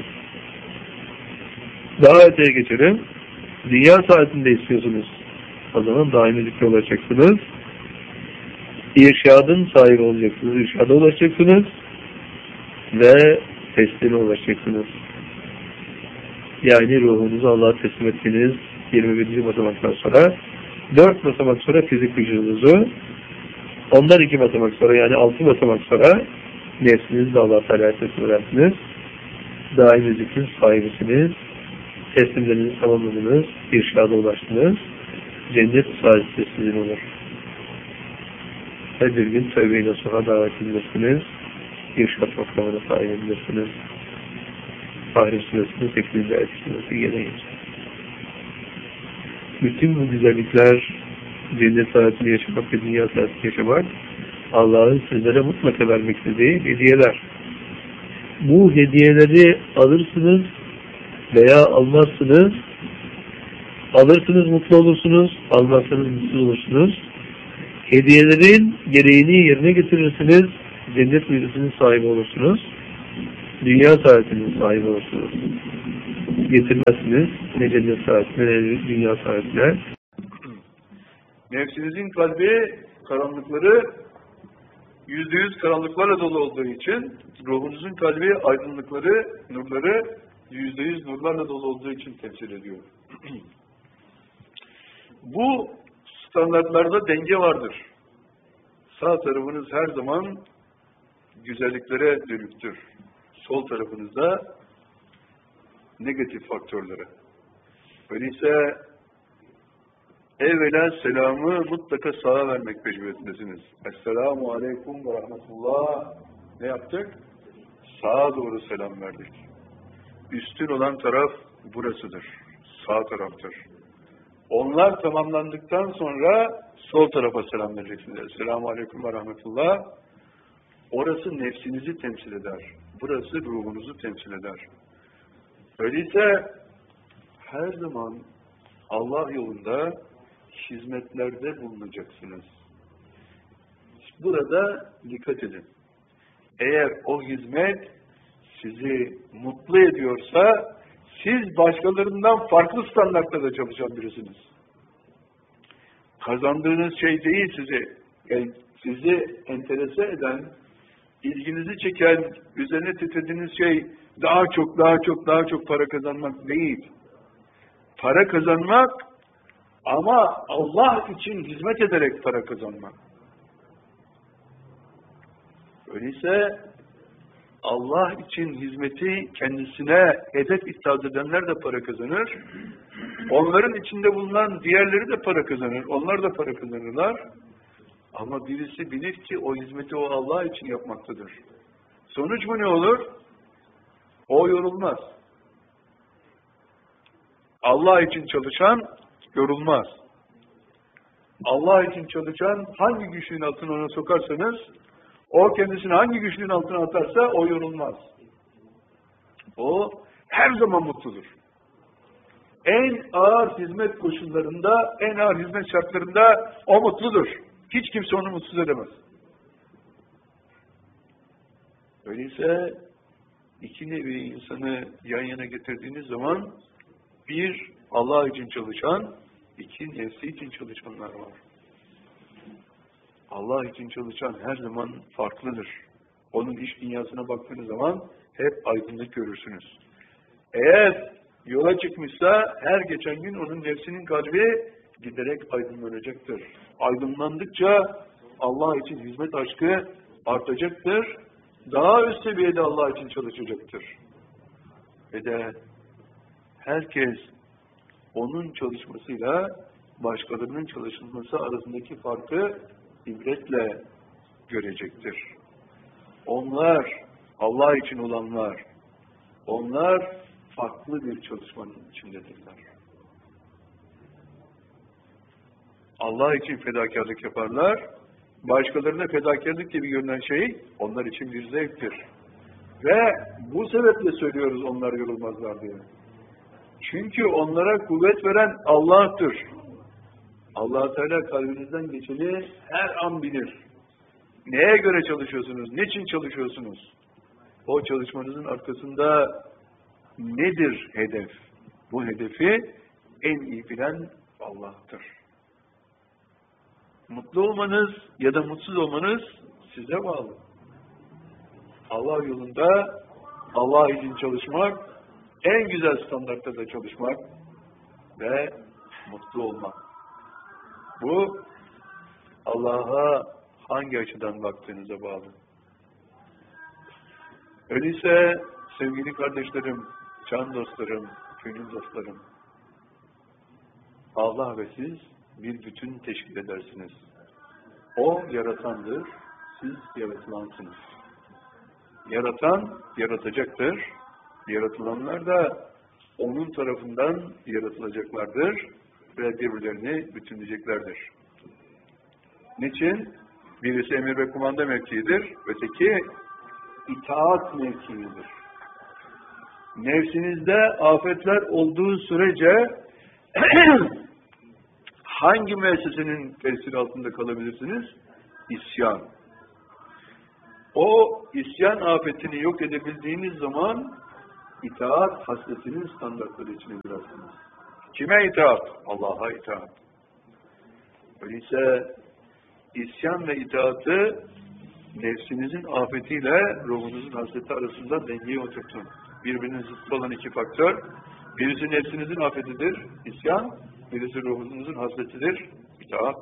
Daha öteye geçelim. Dünya saatinde istiyorsunuz. O zaman daimi zikre olacaksınız. İrşadın sahibi olacaksınız. İrşada ulaşacaksınız. Ve teslime ulaşacaksınız. Yani ruhunuzu Allah'a teslim ettiğiniz 21. basamaktan sonra 4 basamak sonra fizik vücudunuzu, ondan 2 basamak sonra, yani 6 basamak sonra nefsinizi de Allah-u Teala'ya teslim edersiniz. Daimi zikrin sahibisiniz. Teslimlerinizi tamamladınız. İrşada ulaştınız. Cennet saadeti sizin olur. Her bir gün tövbe-i nasuha davet edilirsiniz. İrşad makamına sahip edilirsiniz. Fahri Suresinin 8. ayet-i gereğince. Bütün bu güzellikler, cennet saatini yaşamak ve dünya saatini yaşamak, Allah'ın sizlere mutlaka vermek istediği hediyeler. Bu hediyeleri alırsınız veya almazsınız. Alırsınız, mutlu olursunuz. Almazsanız mutsuz olursunuz. Hediyelerin gereğini yerine getirirsiniz. Cennet müjdesinin sahibi olursunuz. dünya saadetinin sahibi olursunuz. Getirmezsiniz ne cennet saadetine ne dünya saadetine. Nefsinizin kalbi karanlıkları %100 karanlıklarla dolu olduğu için, ruhunuzun kalbi aydınlıkları, nurları %100 nurlarla dolu olduğu için temsil ediyor. Bu standartlarda denge vardır. Sağ tarafınız her zaman güzelliklere dönüktür. Sol tarafınızda negatif faktörlere. Öyleyse evvela selamı mutlaka sağa vermek mecburiyetindesiniz. Esselamu aleyküm ve rahmetullah. Ne yaptık? Sağa doğru selam verdik. Üstün olan taraf burasıdır. Sağ taraftır. Onlar tamamlandıktan sonra sol tarafa selam vereceksiniz. Esselamu aleyküm ve rahmetullah. Orası nefsinizi temsil eder. Burası ruhunuzu temsil eder. Öyleyse her zaman Allah yolunda hizmetlerde bulunacaksınız. Burada dikkat edin. Eğer o hizmet sizi mutlu ediyorsa siz başkalarından farklı standartlarda çalışan birisiniz. Kazandığınız şey değil sizi enterese eden, ilginizi çeken, üzerine titrediğiniz şey daha çok para kazanmak değil. Para kazanmak ama Allah için hizmet ederek para kazanmak. Öyleyse Allah için hizmeti kendisine hedef ittihaz edenler de para kazanır. Onların içinde bulunan diğerleri de para kazanır. Onlar da para kazanırlar. Ama birisi bilir ki o hizmeti o Allah için yapmaktadır. Sonuç mu ne olur? O yorulmaz. Allah için çalışan yorulmaz. Allah için çalışan hangi güçlüğün altına ona sokarsanız, o kendisini hangi güçlüğün altına atarsa o yorulmaz. O her zaman mutludur. En ağır hizmet koşullarında, en ağır hizmet şartlarında o mutludur. Hiç kimse onu mutsuz edemez. Öyleyse iki nevi insanı yan yana getirdiğiniz zaman bir Allah için çalışan, iki nefsi için çalışanlar var. Allah için çalışan her zaman farklıdır. Onun iş dünyasına baktığınız zaman hep aydınlık görürsünüz. Eğer yola çıkmışsa her geçen gün onun nefsinin kalbi giderek aydınlanacaktır. Aydınlandıkça Allah için hizmet aşkı artacaktır. Daha üst seviyede Allah için çalışacaktır. Ve de herkes onun çalışmasıyla başkalarının çalışılması arasındaki farkı ibretle görecektir. Onlar, Allah için olanlar, onlar farklı bir çalışmanın içindedirler. Allah için fedakarlık yaparlar, başkalarına fedakarlık gibi görünen şey onlar için bir zevktir. Ve bu sebeple söylüyoruz onlar yorulmazlar diye. Çünkü onlara kuvvet veren Allah'tır. Allah Teala kalbinizden geçeni her an bilir. Neye göre çalışıyorsunuz? Niçin çalışıyorsunuz? O çalışmanızın arkasında nedir hedef? Bu hedefi en iyi bilen Allah'tır. Mutlu olmanız ya da mutsuz olmanız size bağlı. Allah yolunda Allah için çalışmak, en güzel standartlarda çalışmak ve mutlu olmak. Bu Allah'a hangi açıdan baktığınıza bağlı. Öyleyse sevgili kardeşlerim, can dostlarım, gönül dostlarım, Allah ve siz bir bütün teşkil edersiniz. O yaratandır, siz yaratılansınız. Yaratan yaratacaktır, yaratılanlar da onun tarafından yaratılacaklardır ve birbirlerini bütünleyeceklerdir. Niçin? Birisi emir ve kumanda mevkiidir, öteki itaat mevkiidir. Nefsinizde afetler olduğu sürece hangi müessesenin tesiri altında kalabilirsiniz? İsyan. O isyan afetini yok edebildiğiniz zaman itaat hasletinin standartları içine girersiniz. Kime itaat? Allah'a itaat. Öyleyse isyan ve itaatı nefsinizin afetiyle ruhunuzun hasleti arasında dengeyi oturtun. Birbirinin zıttı olan iki faktör. Birisi nefsinizin afetidir, isyan. Birisi ruhunuzun hasletidir, itaat.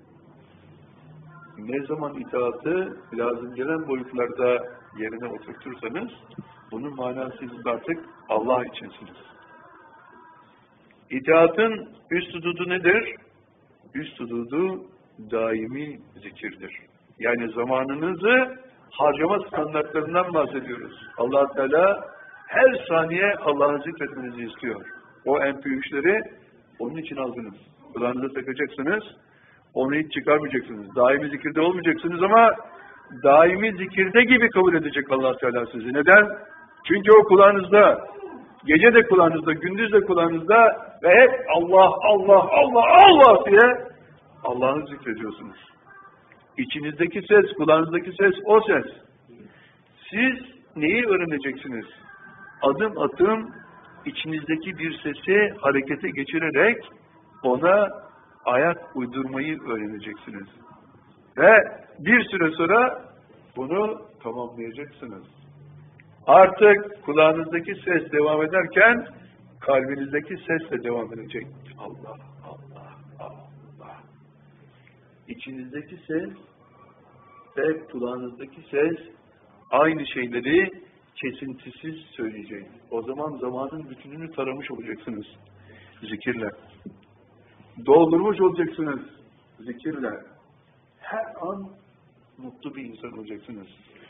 Ne zaman itaatı lazım gelen boyutlarda yerine oturtursanız, bunun manası siz artık Allah içinsiniz. İtaatın üst hududu nedir? Üst hududu daimi zikirdir. Yani zamanınızı harcama standartlarından bahsediyoruz. Allah Teala her saniye Allah'ı zikretmenizi istiyor. O MP3'leri onun için aldınız. Kulağınıza takacaksınız. Onu hiç çıkarmayacaksınız. Daimi zikirde olmayacaksınız ama daimi zikirde gibi kabul edecek Allah Teala sizi. Neden? Çünkü o kulağınızda, gece de kulağınızda, gündüz de kulağınızda ve hep Allah, Allah, Allah, Allah diye Allah'ı zikrediyorsunuz. İçinizdeki ses, kulağınızdaki ses, o ses. Siz neyi öğreneceksiniz? Adım adım içinizdeki bir sesi harekete geçirerek ona ayak uydurmayı öğreneceksiniz. Ve bir süre sonra bunu tamamlayacaksınız. Artık kulağınızdaki ses devam ederken kalbinizdeki ses de devam edecek. Allah, Allah, Allah. İçinizdeki ses ve kulağınızdaki ses aynı şeyleri kesintisiz söyleyecek. O zaman zamanın bütününü taramış olacaksınız zikirle. Doldurmuş olacaksınız zikirle. Her an mutlu bir insan olacaksınız.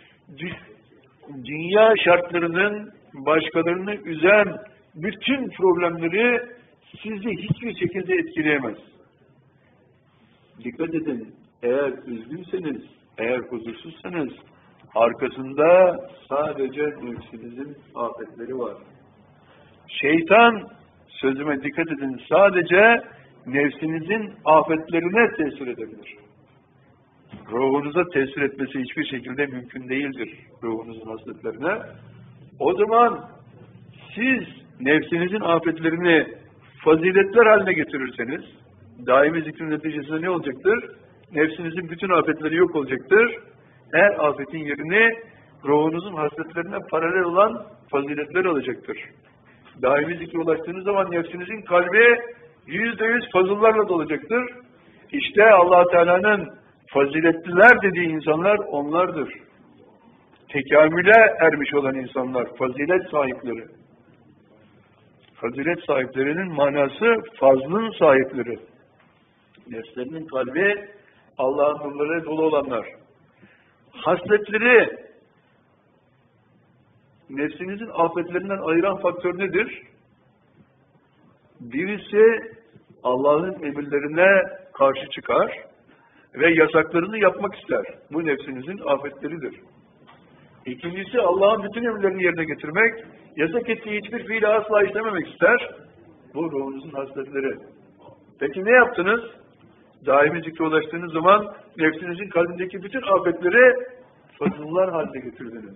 Dünya şartlarının başkalarını üzen bütün problemleri sizi hiçbir şekilde etkileyemez. Dikkat edin, eğer üzgünseniz, eğer huzursuzsanız, arkasında sadece nefsinizin afetleri var. Şeytan, sözüme dikkat edin, sadece nefsinizin afetlerine tesir edebilir. Ruhunuza tesir etmesi hiçbir şekilde mümkün değildir, ruhunuzun hasletlerine. O zaman siz nefsinizin afetlerini faziletler haline getirirseniz, daimi zikrin neticesinde ne olacaktır? Nefsinizin bütün afetleri yok olacaktır. Her afetin yerini ruhunuzun hasletlerine paralel olan faziletler alacaktır. Daimi zikre ulaştığınız zaman nefsinizin kalbi %100 fazıllarla dolacaktır. İşte Allah Teala'nın faziletliler dediği insanlar onlardır. Tekamüle ermiş olan insanlar, fazilet sahipleri. Fazilet sahiplerinin manası fazlın sahipleri. Nefslerinin kalbi Allah'ın nurları dolu olanlar. Hasletleri nefsinizin afetlerinden ayıran faktör nedir? Birisi Allah'ın emirlerine karşı çıkar ve yasaklarını yapmak ister. Bu nefsinizin afetleridir. İkincisi Allah'ın bütün emirlerini yerine getirmek, yasak ettiği hiçbir fiili asla işlememek ister. Bu ruhunuzun hasletleri. Peki ne yaptınız? Daimi zikre ulaştığınız zaman nefsinizin kalbindeki bütün afetleri fazıllar haline getirdiniz.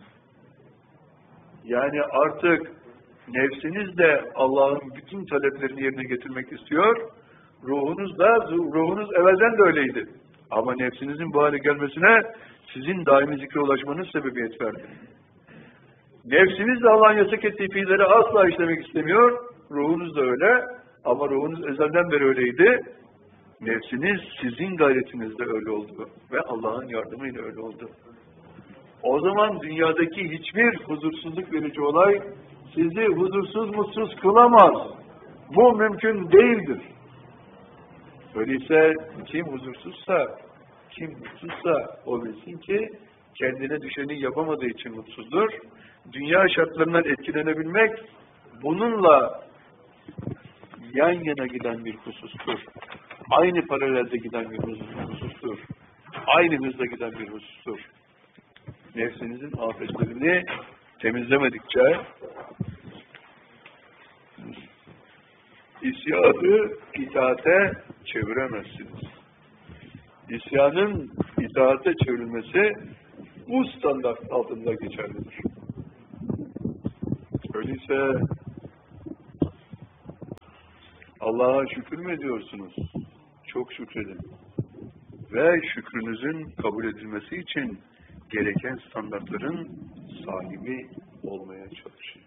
Yani artık nefsiniz de Allah'ın bütün taleplerini yerine getirmek istiyor. Ruhunuz evvelden de öyleydi. Ama nefsinizin bu hale gelmesine sizin daimi zikre ulaşmanız sebebiyet verdi. Nefsiniz de Allah'ın yasak ettiği fiilleri asla işlemek istemiyor. Ruhunuz da öyle. Ama ruhunuz ezelden beri öyleydi. Nefsiniz sizin gayretinizde öyle oldu. Ve Allah'ın yardımıyla öyle oldu. O zaman dünyadaki hiçbir huzursuzluk verici olay sizi huzursuz, mutsuz kılamaz. Bu mümkün değildir. Öyleyse kim huzursuzsa, kim mutsuzsa o bilsin ki kendine düşeni yapamadığı için mutsuzdur. Dünya şartlarından etkilenebilmek bununla yan yana giden bir husustur. Aynı paralelde giden bir husustur. Aynı hızla giden bir husustur. Nefsinizin afetlerini temizlemedikçe isyanı itaate çeviremezsiniz. İsyanın itaate çevrilmesi bu standart altında geçerlidir. Öyleyse Allah'a şükür mü ediyorsunuz? Çok şükredin. Ve şükrünüzün kabul edilmesi için gereken standartların sahibi olmaya çalışın.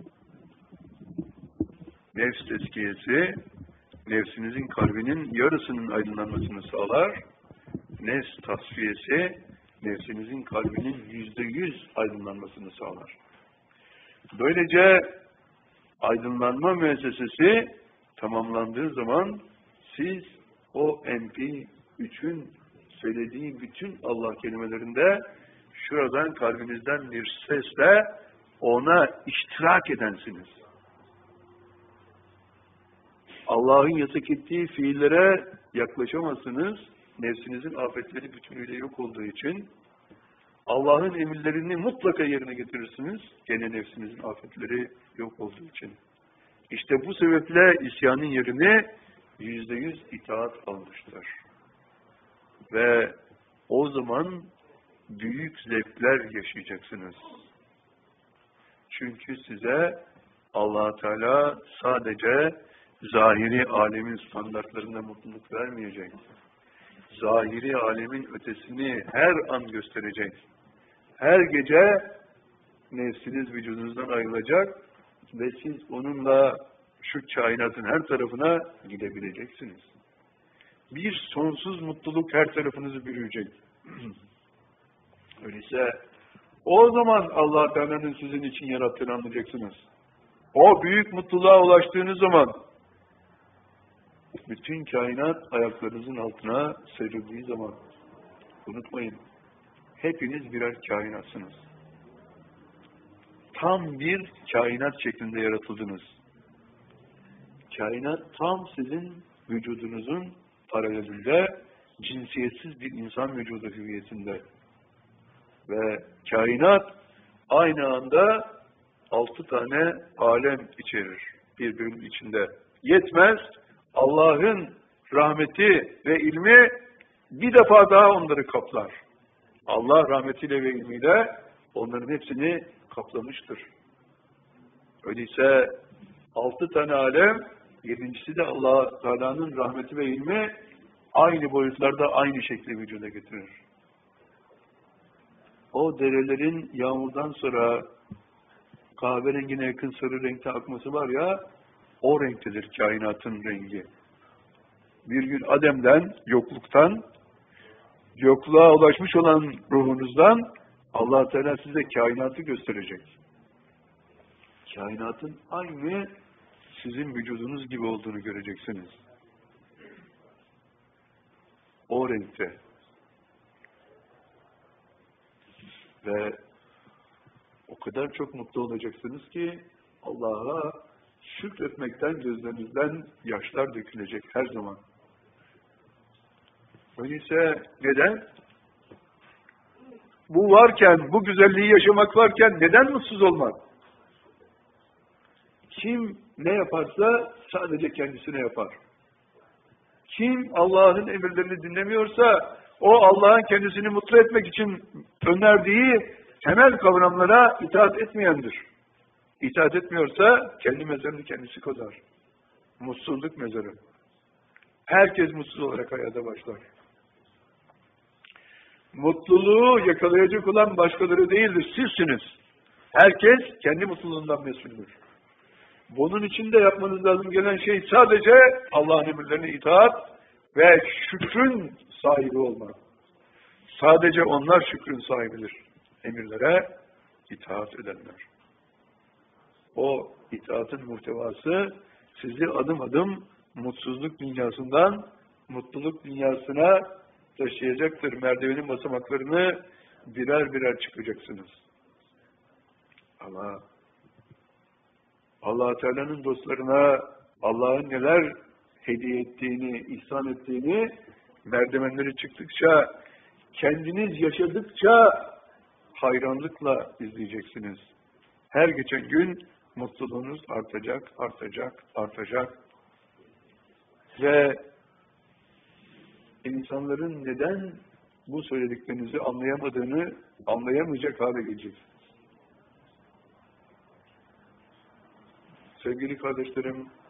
Nefs tezkiyesi, nefsinizin kalbinin yarısının aydınlanmasını sağlar. Nefs tasfiyesi, nefsinizin kalbinin %100 aydınlanmasını sağlar. Böylece aydınlanma müessesesi tamamlandığı zaman siz o MP3'ün söylediği bütün Allah kelimelerinde şuradan kalbinizden bir sesle ona iştirak edensiniz. Allah'ın yasak ettiği fiillere yaklaşamazsınız. Nefsinizin afetleri bütünüyle yok olduğu için Allah'ın emirlerini mutlaka yerine getirirsiniz. Gene nefsinizin afetleri yok olduğu için. İşte bu sebeple isyanın yerini %100 itaat almıştır. Ve o zaman büyük zevkler yaşayacaksınız. Çünkü size Allah Teala sadece zahiri alemin standartlarında mutluluk vermeyecek. Zahiri alemin ötesini her an gösterecek. Her gece nefsiniz vücudunuzdan ayrılacak ve siz onunla şu kainatın her tarafına gidebileceksiniz. Bir sonsuz mutluluk her tarafınızı bürüyecek. Öyleyse o zaman Allah Teala'nın sizin için yarattığını anlayacaksınız. O büyük mutluluğa ulaştığınız zaman bütün kainat ayaklarınızın altına serildiği zaman unutmayın, hepiniz birer kainatsınız. Tam bir kainat şeklinde yaratıldınız. Kainat tam sizin vücudunuzun paralelinde, cinsiyetsiz bir insan vücudu hüviyetinde. Ve kainat aynı anda 6 tane alem içerir birbirinin içinde. Yetmez, Allah'ın rahmeti ve ilmi bir defa daha onları kaplar. Allah rahmetiyle ve ilmiyle onların hepsini kaplamıştır. Öyleyse 6 tane alem, 7.'si de Allah Teala'nın rahmeti ve ilmi aynı boyutlarda aynı şekli vücuda getirir. O derelerin yağmurdan sonra kahverengine yakın sarı renkte akması var ya, o renktedir kainatın rengi. Bir gün Adem'den, yokluktan, yokluğa ulaşmış olan ruhunuzdan Allah Teala size kainatı gösterecek. Kainatın aynı sizin vücudunuz gibi olduğunu göreceksiniz. O renkte. Ve o kadar çok mutlu olacaksınız ki Allah'a şükretmekten gözlerinizden yaşlar dökülecek her zaman. Öyleyse neden? Bu varken, bu güzelliği yaşamak varken neden mutsuz olmak? Kim ne yaparsa sadece kendisine yapar. Kim Allah'ın emirlerini dinlemiyorsa o Allah'ın kendisini mutlu etmek için önerdiği temel kavramlara itaat etmeyendir. İtaat etmiyorsa kendi mezarını kendisi kazar. Mutsuzluk mezarı. Herkes mutsuz olarak hayata başlar. Mutluluğu yakalayacak olan başkaları değildir, sizsiniz. Herkes kendi mutluluğundan mesuldür. Bunun için de yapmanız lazım gelen şey sadece Allah'ın emirlerine itaat ve şükrün sahibi olmak. Sadece onlar şükrün sahibidir. Emirlere itaat edenler. O itaatın muhtevası sizi adım adım mutsuzluk dünyasından mutluluk dünyasına taşıyacaktır. Merdivenin basamaklarını birer birer çıkacaksınız. Ama Allah Teala'nın dostlarına Allah'ın neler hediye ettiğini, ihsan ettiğini merdivenleri çıktıkça, kendiniz yaşadıkça hayranlıkla izleyeceksiniz. Her geçen gün mutluluğunuz artacak, artacak, artacak. Ve insanların neden bu söylediklerinizi anlayamayacak hale geleceksiniz. Sevgili kardeşlerim,